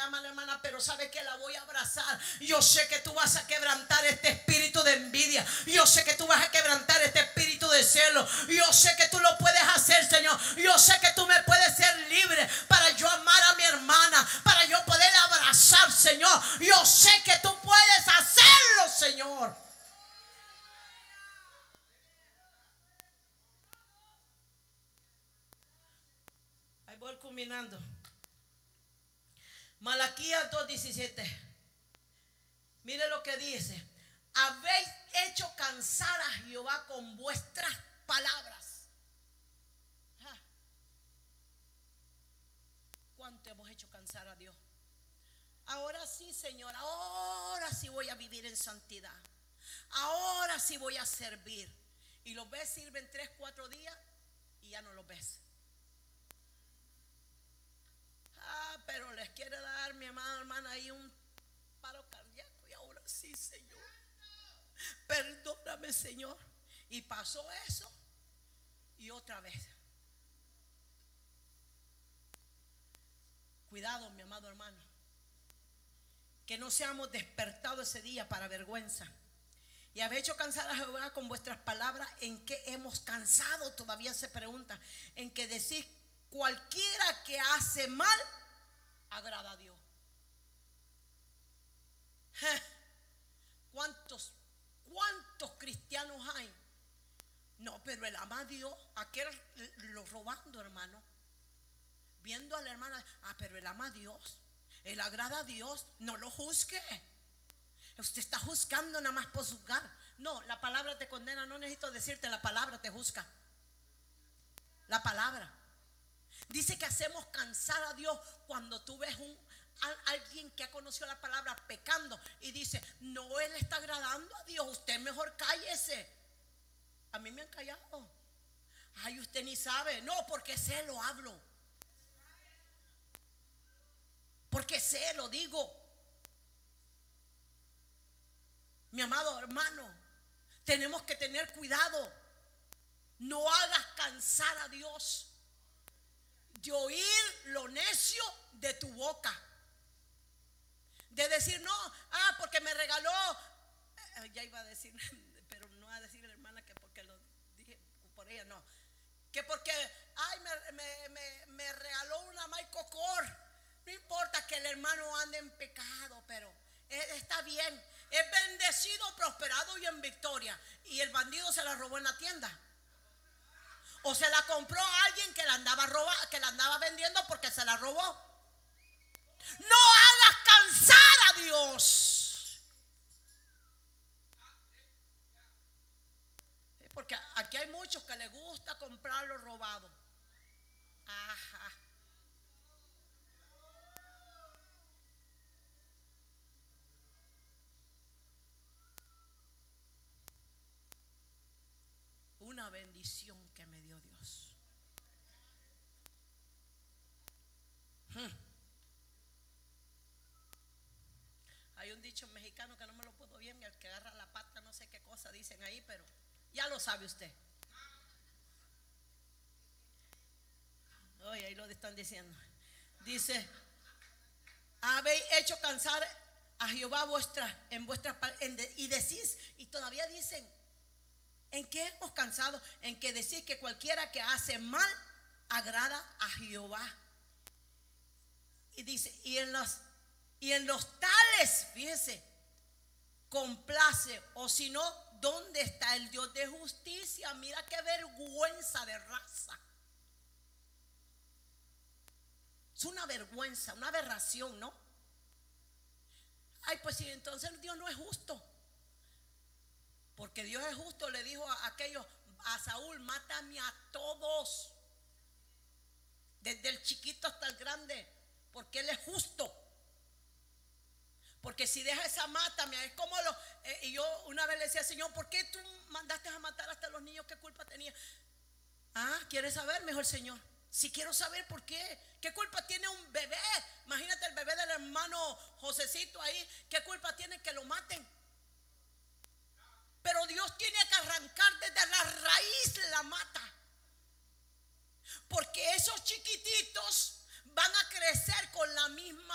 ama a la hermana, pero sabe que la voy a abrazar. Yo sé que tú vas a quebrantar este espíritu de envidia. Yo sé que tú vas a quebrantar este espíritu de celo. Yo sé que tú lo puedes hacer, Señor. Yo sé que tú me puedes ser libre para yo amar a mi hermana, para yo poder abrazar, Señor. Yo sé que tú puedes hacerlo, Señor. Ahí voy culminando. Malaquías 2:17. Mire lo que dice. Habéis hecho cansar a Jehová con vuestras palabras. ¿Cuánto hemos hecho cansar a Dios? Ahora sí, Señor, ahora sí voy a vivir en santidad. Ahora sí voy a servir. Y los ves, sirven 3-4 días y ya no los ves. Pero les quiere dar, mi amada hermana, ahí un paro cardíaco. Y ahora sí, Señor, perdóname, Señor. Y pasó eso y otra vez. Cuidado, mi amado hermano, que no seamos despertados ese día para vergüenza. Y habéis hecho cansar a Jehová con vuestras palabras. ¿En qué hemos cansado? Todavía se pregunta. En que decís, cualquiera que hace mal agrada a Dios. ¿Cuántos cristianos hay? No, pero él ama a Dios. Aquel lo robando, hermano. Viendo a la hermana, pero él ama a Dios. Él agrada a Dios. No lo juzgue. Usted está juzgando nada más por juzgar. No, la palabra te condena. No necesito decirte, la palabra te juzga. La palabra dice que hacemos cansar a Dios cuando tú ves alguien que ha conocido la palabra pecando y dice, no, él está agradando a Dios, usted mejor cállese. A mí me han callado. Ay, usted ni sabe. No, porque sé, lo hablo. Porque sé, lo digo. Mi amado hermano, tenemos que tener cuidado. No hagas cansar a Dios de oír lo necio de tu boca. De decir, no, porque me regaló. Ya iba a decir, pero no a decir la hermana que porque lo dije por ella, no. Que porque, me regaló una Michael Kors. No importa que el hermano ande en pecado, pero está bien. Es bendecido, prosperado y en victoria. Y el bandido se la robó en la tienda. O se la compró a alguien que la andaba vendiendo porque se la robó. No hagas cansar a Dios. Porque aquí hay muchos que les gusta comprar lo robado. Ajá. Una bendición que me dio Dios. Hay un dicho mexicano que no me lo puedo bien, el que agarra la pata, no sé qué cosa dicen ahí, pero ya lo sabe usted. Oye, ahí lo están diciendo. Dice, habéis hecho cansar a Jehová y decís, y todavía dicen, ¿en qué hemos cansado? En que decís que cualquiera que hace mal agrada a Jehová. Y dice, y en los tales, fíjese, complace, o si no, ¿dónde está el Dios de justicia? Mira qué vergüenza de raza. Es una vergüenza, una aberración, ¿no? Ay, pues si entonces Dios no es justo. Porque Dios es justo, le dijo a Saúl, mátame a todos, desde el chiquito hasta el grande, porque Él es justo. Porque si deja esa mátame, es como y yo una vez le decía, Señor, ¿por qué tú mandaste a matar hasta los niños? ¿Qué culpa tenía? ¿Quieres saber? Mejor, Señor. Si quiero saber por qué. ¿Qué culpa tiene un bebé? Imagínate el bebé del hermano Josecito ahí. ¿Qué culpa tiene que lo maten? Pero Dios tiene que arrancar desde la raíz la mata. Porque esos chiquititos van a crecer con la misma